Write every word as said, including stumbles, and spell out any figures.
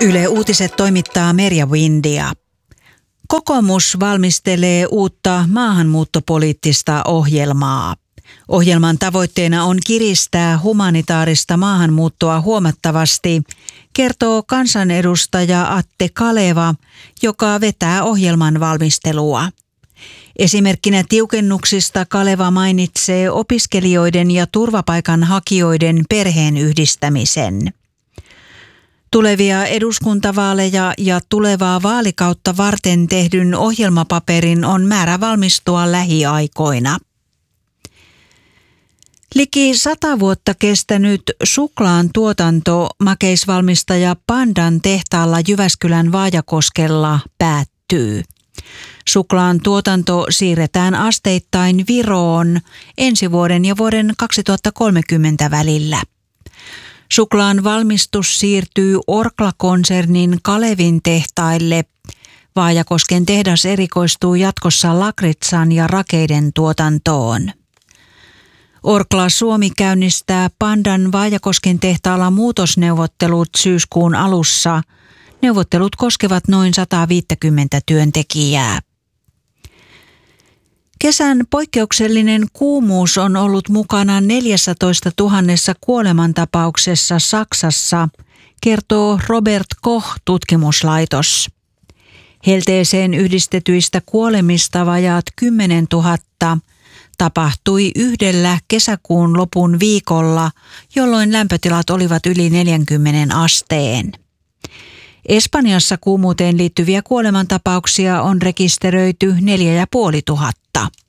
Yle Uutiset toimittaa Merja Windia. Kokoomus valmistelee uutta maahanmuuttopoliittista ohjelmaa. Ohjelman tavoitteena on kiristää humanitaarista maahanmuuttoa huomattavasti, kertoo kansanedustaja Atte Kaleva, joka vetää ohjelman valmistelua. Esimerkkinä tiukennuksista Kaleva mainitsee opiskelijoiden ja turvapaikanhakijoiden perheenyhdistämisen. Tulevia eduskuntavaaleja ja tulevaa vaalikautta varten tehdyn ohjelmapaperin on määrä valmistua lähiaikoina. Liki sata vuotta kestänyt suklaan tuotanto makeisvalmistaja Pandan tehtaalla Jyväskylän Vaajakoskella päättyy. Suklaan tuotanto siirretään asteittain Viroon ensi vuoden ja vuoden kaksituhattakolmekymmentä välillä. Suklaan valmistus siirtyy Orkla-konsernin Kalevin tehtaille. Vaajakosken tehdas erikoistuu jatkossa lakritsan ja rakeiden tuotantoon. Orkla Suomi käynnistää Pandan Vaajakosken tehtaalla muutosneuvottelut syyskuun alussa. Neuvottelut koskevat noin sata viisikymmentä työntekijää. Kesän poikkeuksellinen kuumuus on ollut mukana neljässätoista tuhannessa kuolemantapauksessa Saksassa, kertoo Robert Koch-tutkimuslaitos. Helteeseen yhdistetyistä kuolemista vajaat kymmenen tuhatta tapahtui yhdellä kesäkuun lopun viikolla, jolloin lämpötilat olivat yli neljänkymmenen asteen. Espanjassa kuumuuteen liittyviä kuolemantapauksia on rekisteröity neljä ja puoli tuhatta.